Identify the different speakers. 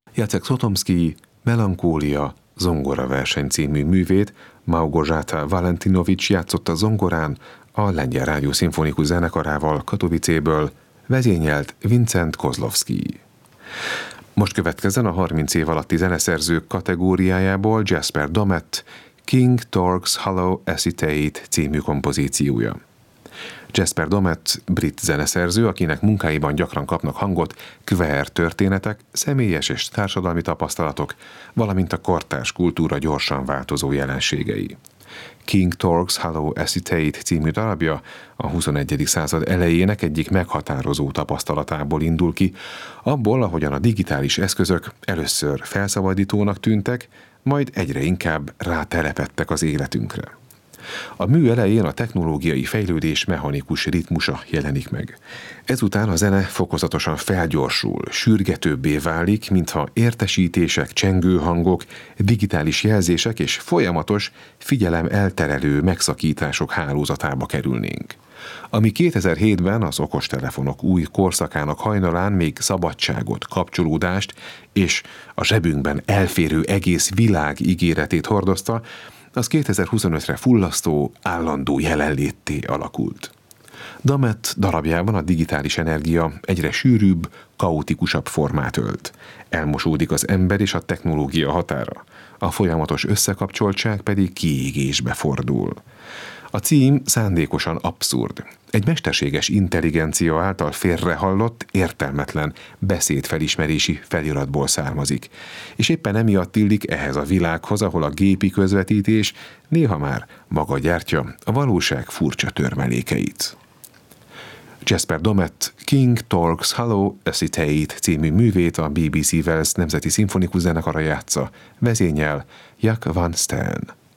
Speaker 1: Jacek Sotomszkij Melankólia zongoraverseny című művét Małgorzata Valentinovics játszotta zongorán a Lengyel Rádió Szimfonikus Zenekarával Katowicéből, vezényelt Vincent Kozlowski. Most következzen a 30 év alatti zeneszerzők kategóriájából Jasper Domet King Tork's Hollow Acetate című kompozíciója. Jasper Domet brit zeneszerző, akinek munkáiban gyakran kapnak hangot queer történetek, személyes és társadalmi tapasztalatok, valamint a kortárs kultúra gyorsan változó jelenségei. King Tork's Hollow Acetate című darabja a 21. század elejének egyik meghatározó tapasztalatából indul ki, abból, ahogyan a digitális eszközök először felszabadítónak tűntek, majd egyre inkább rátelepedtek az életünkre. A mű elején a technológiai fejlődés mechanikus ritmusa jelenik meg. Ezután a zene fokozatosan felgyorsul, sürgetőbbé válik, mintha értesítések, csengőhangok, digitális jelzések és folyamatos, figyelem elterelő megszakítások hálózatába kerülnénk. Ami 2007-ben az okostelefonok új korszakának hajnalán még szabadságot, kapcsolódást és a zsebünkben elférő egész világ ígéretét hordozta, az 2025-re fullasztó, állandó jelenlétté alakult. Domet darabjában a digitális energia egyre sűrűbb, kaotikusabb formát ölt. Elmosódik az ember és a technológia határa, a folyamatos összekapcsoltság pedig kiégésbe fordul. A cím szándékosan abszurd. Egy mesterséges intelligencia által félrehallott, értelmetlen beszédfelismerési feliratból származik, és éppen emiatt illik ehhez a világhoz, ahol a gépi közvetítés néha már maga gyártja a valóság furcsa törmelékeit. Jasper Domet King Tork's Hollow Acetate című művét a BBC Wales Nemzeti Szimfonikus Zenekara játsza, vezényel Jack Van Steen.